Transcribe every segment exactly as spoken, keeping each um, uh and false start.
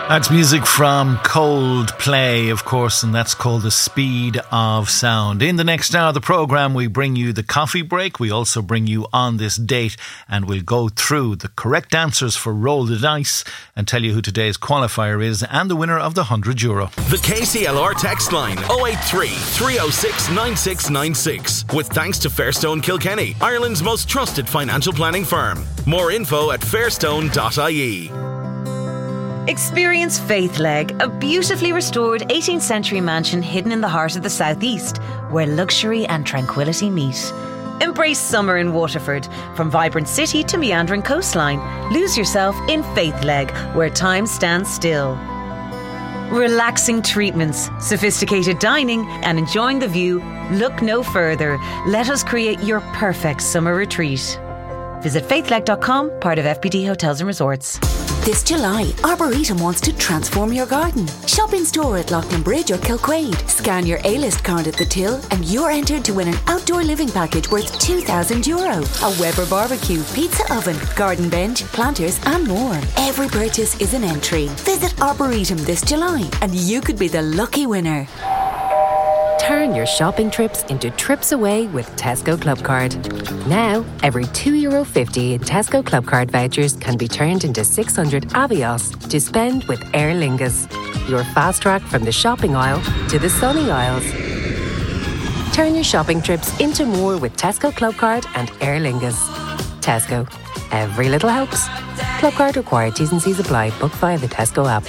That's music from Coldplay, of course, and that's called The Speed of Sound. In the next hour of the programme, we bring you the coffee break. We also bring you On This Date, and we'll go through the correct answers for Roll the Dice and tell you who today's qualifier is and the winner of the one hundred euro. The K C L R text line oh eight three, three oh six, nine six nine six. With thanks to Fairstone Kilkenny, Ireland's most trusted financial planning firm. More info at fairstone dot I E. Experience Faithleg, a beautifully restored eighteenth century mansion hidden in the heart of the southeast, where luxury and tranquility meet. Embrace summer in Waterford. From vibrant city to meandering coastline, lose yourself in Faithleg, where time stands still. Relaxing treatments, sophisticated dining, and enjoying the view. Look no further. Let us create your perfect summer retreat. Visit faithleg dot com, part of F B D Hotels and Resorts. This July, Arboretum wants to transform your garden. Shop in store at Loughlin Bridge or Kilquade. Scan your A-list card at the till and you're entered to win an outdoor living package worth two thousand euro. A Weber barbecue, pizza oven, garden bench, planters and more. Every purchase is an entry. Visit Arboretum this July and you could be the lucky winner. Turn your shopping trips into trips away with Tesco Clubcard. Now, every two euro fifty in Tesco Clubcard vouchers can be turned into six hundred Avios to spend with Aer Lingus. Your fast track from the shopping aisle to the sunny aisles. Turn your shopping trips into more with Tesco Clubcard and Aer Lingus. Tesco. Every little helps. Clubcard required. T's and C's apply. Book via the Tesco app.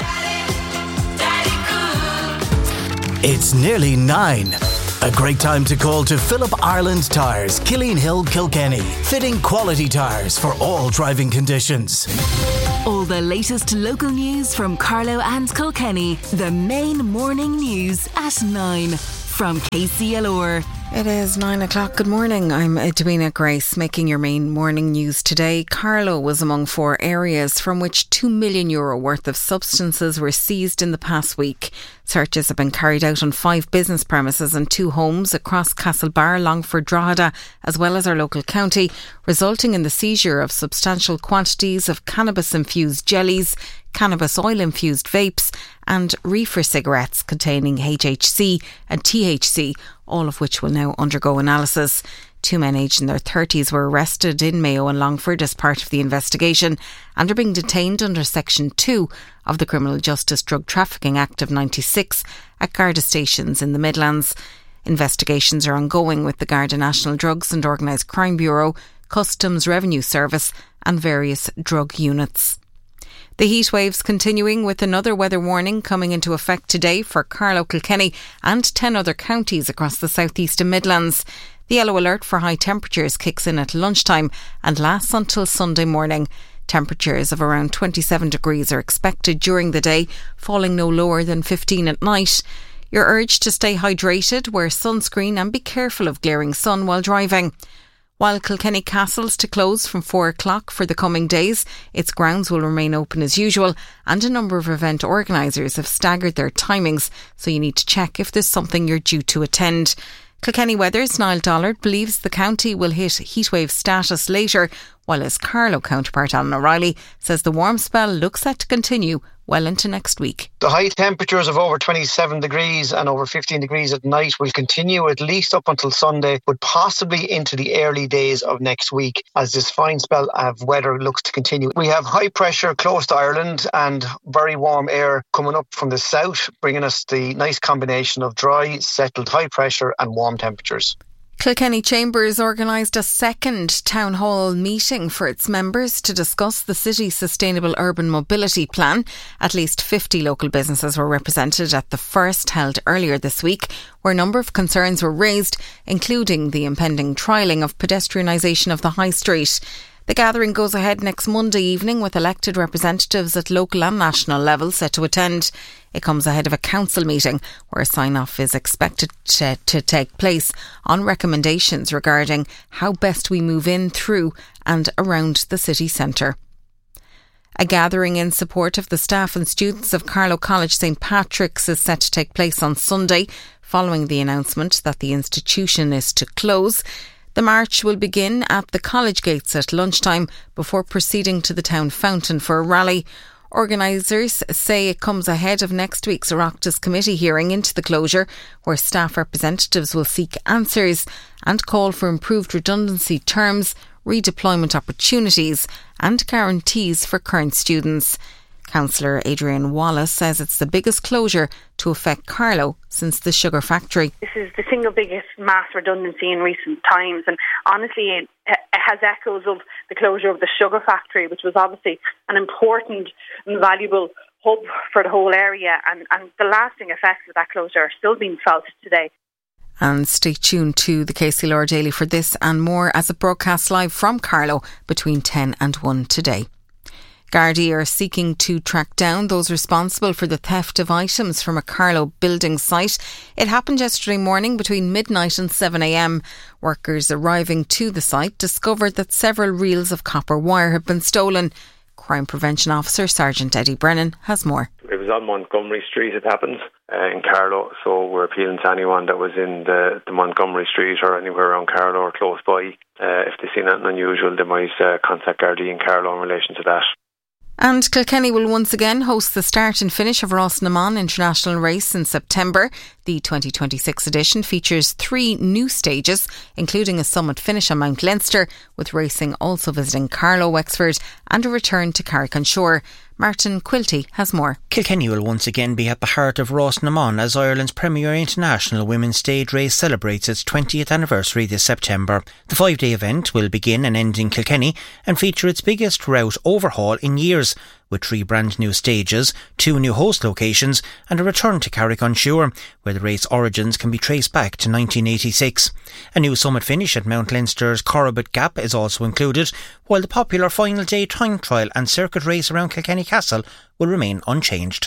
It's nearly nine. A great time to call to Philip Ireland Tyres, Killeen Hill, Kilkenny. Fitting quality tyres for all driving conditions. All the latest local news from Carlow and Kilkenny. The main morning news at nine from K C L R. It is nine o'clock. Good morning. I'm Edwina Grace, making your main morning news today. Carlow was among four areas from which two million euro worth of substances were seized in the past week. Searches have been carried out on five business premises and two homes across Castlebar, Longford, Drogheda, as well as our local county, resulting in the seizure of substantial quantities of cannabis-infused jellies, cannabis oil-infused vapes and reefer cigarettes containing H H C and T H C, all of which will now undergo analysis. Two men aged in their thirties were arrested in Mayo and Longford as part of the investigation and are being detained under Section two of the Criminal Justice Drug Trafficking Act of ninety-six at Garda stations in the Midlands. Investigations are ongoing with the Garda National Drugs and Organised Crime Bureau, Customs Revenue Service and various drug units. The heatwaves continuing, with another weather warning coming into effect today for Carlow, Kilkenny and ten other counties across the South East and Midlands. The yellow alert for high temperatures kicks in at lunchtime and lasts until Sunday morning. Temperatures of around twenty-seven degrees are expected during the day, falling no lower than fifteen at night. You're urged to stay hydrated, wear sunscreen and be careful of glaring sun while driving. While Kilkenny Castle's to close from four o'clock for the coming days, its grounds will remain open as usual and a number of event organisers have staggered their timings, so you need to check if there's something you're due to attend. Kilkenny Weather's Niall Dollard believes the county will hit heatwave status later, while his Carlow counterpart Alan O'Reilly says the warm spell looks set to continue well into next week. The high temperatures of over twenty-seven degrees and over fifteen degrees at night will continue at least up until Sunday, but possibly into the early days of next week as this fine spell of weather looks to continue. We have high pressure close to Ireland and very warm air coming up from the south, bringing us the nice combination of dry, settled high pressure and warm temperatures. Kilkenny Chambers organised a second town hall meeting for its members to discuss the city's sustainable urban mobility plan. At least fifty local businesses were represented at the first, held earlier this week, where a number of concerns were raised, including the impending trialling of pedestrianisation of the High Street. The gathering goes ahead next Monday evening with elected representatives at local and national level set to attend. It comes ahead of a council meeting where a sign-off is expected to, to take place on recommendations regarding how best we move in, through and around the city centre. A gathering in support of the staff and students of Carlow College St Patrick's is set to take place on Sunday, following the announcement that the institution is to close. The march will begin at the college gates at lunchtime before proceeding to the town fountain for a rally. Organisers say it comes ahead of next week's Oireachtas committee hearing into the closure, where staff representatives will seek answers and call for improved redundancy terms, redeployment opportunities and guarantees for current students. Councillor Adrian Wallace says it's the biggest closure to affect Carlow since the sugar factory. This is the single biggest mass redundancy in recent times, and honestly it, it has echoes of the closure of the sugar factory, which was obviously an important and valuable hub for the whole area, and, and the lasting effects of that closure are still being felt today. And stay tuned to the K C L R Daily for this and more as it broadcasts live from Carlow between ten and one today. Gardaí are seeking to track down those responsible for the theft of items from a Carlow building site. It happened yesterday morning between midnight and seven a m. Workers arriving to the site discovered that several reels of copper wire had been stolen. Crime Prevention Officer Sergeant Eddie Brennan has more. It was on Montgomery Street, it happened, uh, in Carlow, so we're appealing to anyone that was in the, the Montgomery Street or anywhere around Carlow or close by. Uh, if they see anything unusual, they might uh, contact Gardaí in Carlow in relation to that. And Kilkenny will once again host the start and finish of Ross na Mon International Race in September. The twenty twenty-six edition features three new stages, including a summit finish on Mount Leinster, with racing also visiting Carlow, Wexford and a return to Carrick-on-Shore. Martin Quilty has more. Kilkenny will once again be at the heart of Ross na Mon as Ireland's premier international women's stage race celebrates its twentieth anniversary this September. The five-day event will begin and end in Kilkenny and feature its biggest route overhaul in years, with three brand new stages, two new host locations and a return to Carrick-on-Shore, where the race origins can be traced back to nineteen eighty-six. A new summit finish at Mount Leinster's Corbett Gap is also included, while the popular final day time trial and circuit race around Kilkenny Castle will remain unchanged.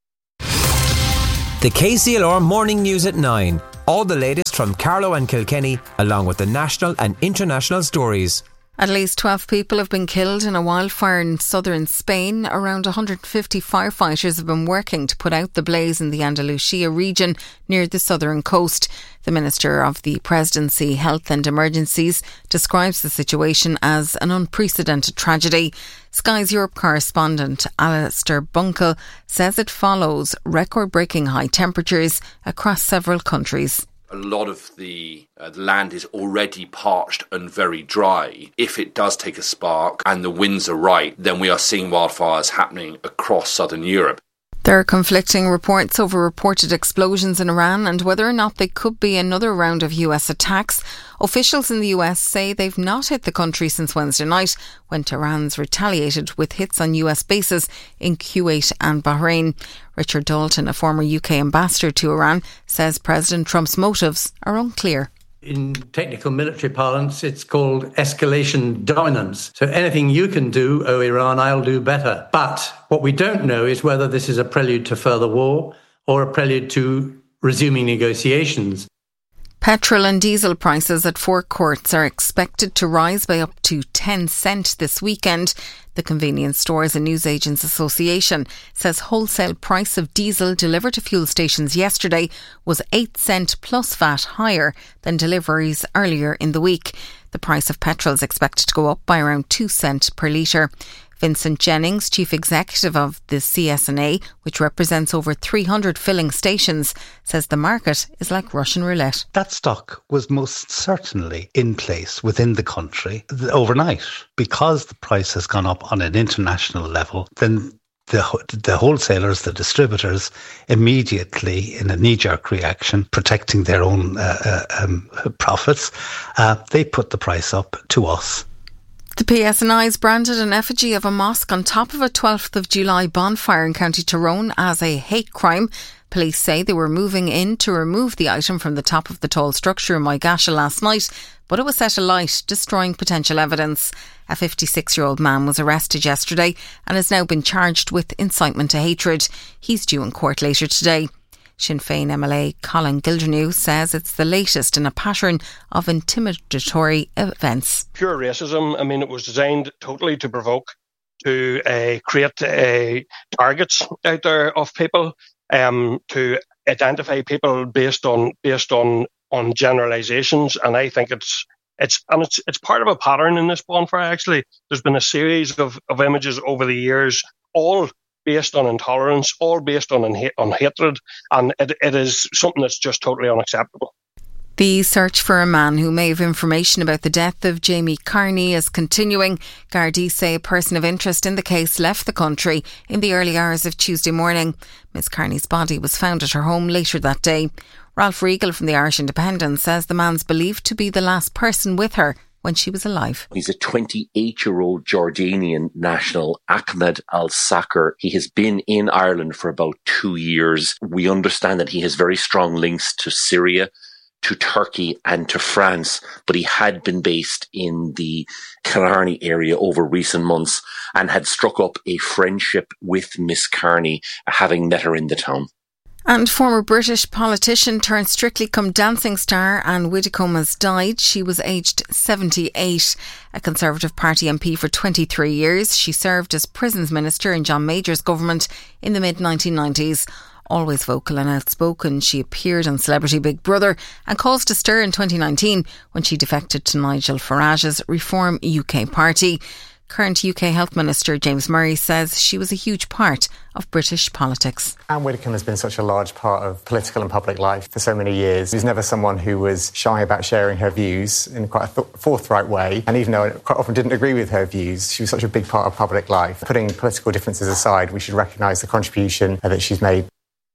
The K C L R Morning News at nine. All the latest from Carlow and Kilkenny, along with the national and international stories. At least twelve people have been killed in a wildfire in southern Spain. Around one hundred fifty firefighters have been working to put out the blaze in the Andalusia region near the southern coast. The Minister of the Presidency, Health and Emergencies describes the situation as an unprecedented tragedy. Sky's Europe correspondent Alistair Bunkle says it follows record-breaking high temperatures across several countries. A lot of the, uh, the land is already parched and very dry. If it does take a spark and the winds are right, then we are seeing wildfires happening across southern Europe. There are conflicting reports over reported explosions in Iran and whether or not they could be another round of U S attacks. Officials in the U S say they've not hit the country since Wednesday night, when Tehran's retaliated with hits on U S bases in Kuwait and Bahrain. Richard Dalton, a former U K ambassador to Iran, says President Trump's motives are unclear. In technical military parlance, it's called escalation dominance. So anything you can do, oh Iran, I'll do better. But what we don't know is whether this is a prelude to further war or a prelude to resuming negotiations. Petrol and diesel prices at forecourts are expected to rise by up to ten cent this weekend. The Convenience Stores and Newsagents Association says wholesale price of diesel delivered to fuel stations yesterday was eight cent plus V A T higher than deliveries earlier in the week. The price of petrol is expected to go up by around two cent per litre. Vincent Jennings, Chief Executive of the C S N A, which represents over three hundred filling stations, says the market is like Russian roulette. That stock was most certainly in place within the country overnight. Because the price has gone up on an international level, then the the wholesalers, the distributors, immediately, in a knee-jerk reaction, protecting their own uh, uh, um, profits, uh, they put the price up to us. The P S N I's branded an effigy of a mosque on top of a twelfth of July bonfire in County Tyrone as a hate crime. Police say they were moving in to remove the item from the top of the tall structure in Moygasha last night, but it was set alight, destroying potential evidence. A fifty-six-year-old man was arrested yesterday and has now been charged with incitement to hatred. He's due in court later today. Sinn Féin M L A Colin Gildernew says it's the latest in a pattern of intimidatory events. Pure racism. I mean, it was designed totally to provoke, to uh, create uh, targets out there of people, um, to identify people based on based on on generalisations. And I think it's it's and it's it's part of a pattern in this bonfire. Actually, there's been a series of, of images over the years, all based on intolerance, all based on, on hatred, and it, it is something that's just totally unacceptable. The search for a man who may have information about the death of Jamie Carney is continuing. Gardaí say a person of interest in the case left the country in the early hours of Tuesday morning. Miss Carney's body was found at her home later that day. Ralph Riegel from the Irish Independent says the man's believed to be the last person with her when she was alive. He's a twenty-eight-year-old Jordanian national, Ahmed Al-Sakr. He has been in Ireland for about two years. We understand that he has very strong links to Syria, to Turkey and to France, but he had been based in the Killarney area over recent months and had struck up a friendship with Miss Carney, having met her in the town. And former British politician turned Strictly Come Dancing star Anne Widdecombe has died. She was aged seventy-eight. A Conservative Party M P for twenty-three years. She served as Prisons Minister in John Major's government in the mid nineteen nineties. Always vocal and outspoken, she appeared on Celebrity Big Brother and caused a stir in twenty nineteen when she defected to Nigel Farage's Reform U K party. Current U K Health Minister James Murray says she was a huge part of British politics. Anne Widdecombe has been such a large part of political and public life for so many years. She was never someone who was shy about sharing her views in quite a th- forthright way. And even though I quite often didn't agree with her views, she was such a big part of public life. Putting political differences aside, we should recognise the contribution that she's made.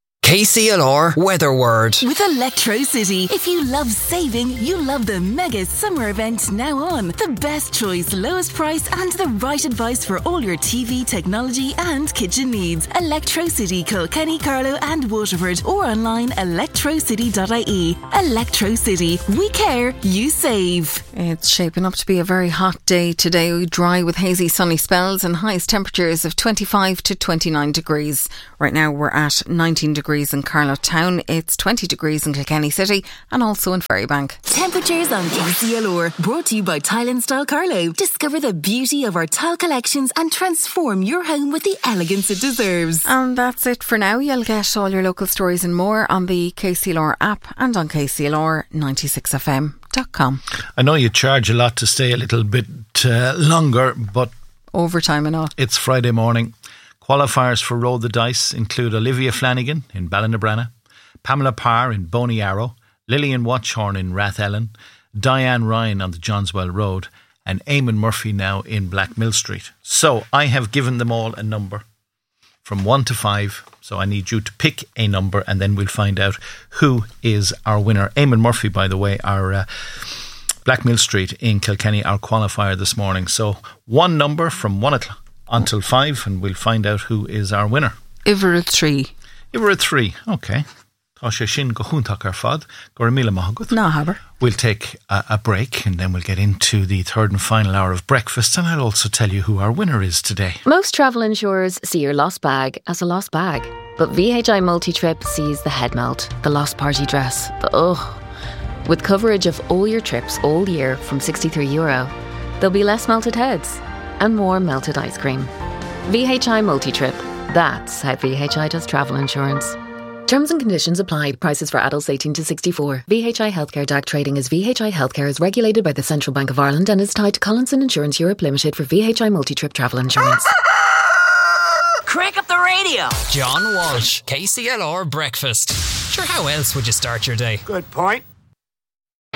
K C L R Weather Word. With Electrocity. If you love saving, you love the mega summer event now on. The best choice, lowest price and the right advice for all your T V, technology and kitchen needs. Electrocity, Kilkenny, Carlow and Waterford, or online electrocity dot I E. Electrocity. We care, you save. It's shaping up to be a very hot day today. Dry with hazy sunny spells and highest temperatures of twenty-five to twenty-nine degrees. Right now we're at nineteen degrees in Carlow Town. It's twenty degrees in Kilkenny City and also in Ferrybank. Temperatures on K C L R. Brought to you by Tile and Style Carlow. Discover the beauty of our tile collections and transform your home with the elegance it deserves. And that's it for now. You'll get all your local stories and more on the K C L R app and on K C L R ninety-six F M dot com. I know you charge a lot to stay a little bit uh, longer, but overtime and all. It's Friday morning. Qualifiers for Roll the Dice include Olivia Flanagan in Ballinabranna, Pamela Parr in Boney Arrow, Lillian Watchhorn in Rathellen, Diane Ryan on the Johnswell Road, and Eamon Murphy now in Blackmill Street. So I have given them all a number from one to five. So I need you to pick a number and then we'll find out who is our winner. Eamon Murphy, by the way, our uh, Blackmill Street in Kilkenny, our qualifier this morning. So one number from one o'clock until five, and we'll find out who is our winner. Iver three. Iver three, okay. Tasha Shin Gohuntach ar fad, Goramila Mahagut. No, Haber. We'll take a, a break and then we'll get into the third and final hour of breakfast, and I'll also tell you who our winner is today. Most travel insurers see your lost bag as a lost bag, but V H I Multi-Trip sees the head melt, the lost party dress, the ugh. With coverage of all your trips all year from sixty-three euro, there'll be less melted heads and more melted ice cream. V H I Multi-Trip. That's how V H I does travel insurance. Terms and conditions apply. Prices for adults eighteen to sixty-four. V H I Healthcare D A C trading as V H I Healthcare is regulated by the Central Bank of Ireland and is tied to Collinson Insurance Europe Limited for V H I Multi-Trip travel insurance. Crank up the radio. John Walsh, K C L R Breakfast. Sure, how else would you start your day? Good point.